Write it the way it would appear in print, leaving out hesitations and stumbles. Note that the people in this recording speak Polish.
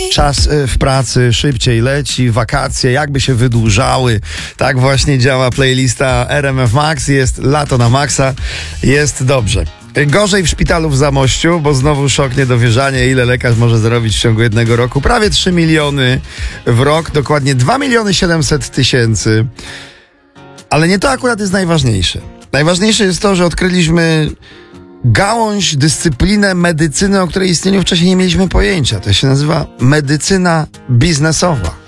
Czas w pracy szybciej leci, wakacje jakby się wydłużały. Tak właśnie działa playlista RMF Max. Jest lato na maksa, jest dobrze. Gorzej w szpitalu w Zamościu, bo znowu szok, niedowierzanie, ile lekarz może zarobić w ciągu jednego roku. Prawie 3 miliony w rok, dokładnie 2 700 000. Ale nie to akurat jest najważniejsze. Najważniejsze jest to, że odkryliśmy gałąź, dyscyplinę medycyny, o której istnieniu wcześniej nie mieliśmy pojęcia. To się nazywa medycyna biznesowa.